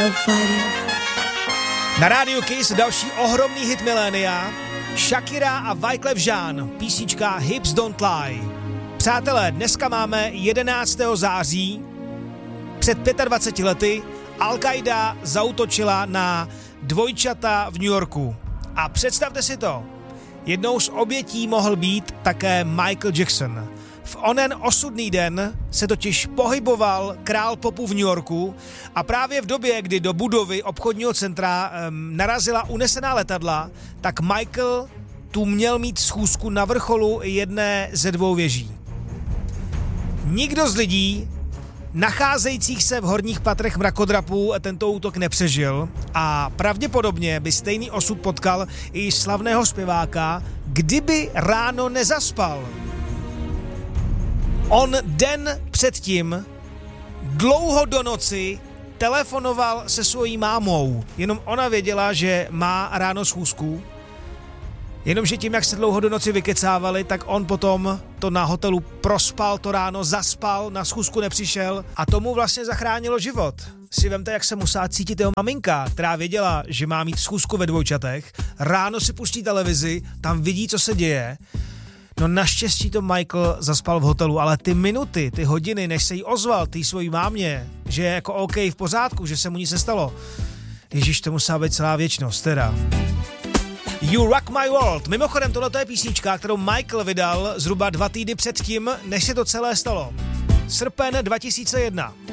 Na rádiu Kiss další ohromný hit milénia. Shakira a Wyclef Jean, písnička Hips Don't Lie. Přátelé, dneska máme 11. září. Před 25 lety Al-Qaida zaútočila na dvojčata v New Yorku. A představte si to, jednou z obětí mohl být také Michael Jackson. V onen osudný den se totiž pohyboval král popu v New Yorku a právě v době, kdy do budovy obchodního centra narazila unesená letadla, tak Michael tu měl mít schůzku na vrcholu jedné ze dvou věží. Nikdo z lidí nacházejících se v horních patrech mrakodrapu tento útok nepřežil a pravděpodobně by stejný osud potkal i slavného zpěváka, kdyby ráno nezaspal. On den předtím dlouho do noci telefonoval se svojí mámou. Jenom ona věděla, že má ráno schůzku. Jenomže tím, jak se dlouho do noci vykecávali, tak on potom to na hotelu prospal, to ráno zaspal, na schůzku nepřišel a tomu vlastně zachránilo život. Si vemte, jak se musela cítit jeho maminka, která věděla, že má mít schůzku ve dvojčatech, ráno si pustí televizi, tam vidí, co se děje. No naštěstí to Michael zaspal v hotelu, ale ty minuty, ty hodiny, než se jí ozval, ty svojí mámě, že je jako OK v pořádku, že se mu nic nestalo. Ježíš, to musela být celá věčnost, teda. You Rock My World. Mimochodem, tohle je písnička, kterou Michael vydal zhruba 2 týdny předtím, než se to celé stalo. Srpen 2001.